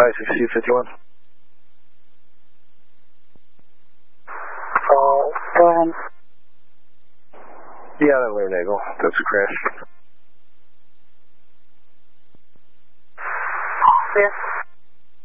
56251. Go ahead. Yeah, that way, Nagel. That's a crash. Yes.